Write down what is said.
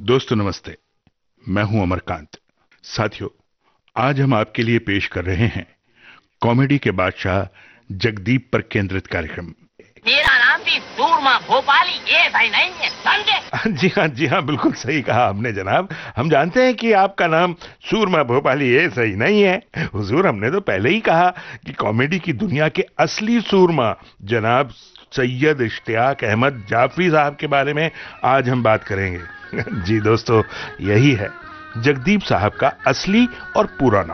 दोस्तों नमस्ते, मैं हूं अमरकांत। साथियों, आज हम आपके लिए पेश कर रहे हैं कॉमेडी के बादशाह जगदीप पर केंद्रित कार्यक्रम। मेरा नाम भी सूरमा भोपाली ये भाई नहीं है, समझे? जी हाँ, बिल्कुल सही कहा आपने जनाब। हम जानते हैं कि आपका नाम सूरमा भोपाली ये सही नहीं है हुजूर। हमने तो पहले ही कहा कि कॉमेडी की दुनिया के असली सूरमा जनाब सैयद इश्तियाक अहमद जाफरी साहब के बारे में आज हम बात करेंगे। जी दोस्तों, यही है जगदीप साहब का असली और पूरा नाम।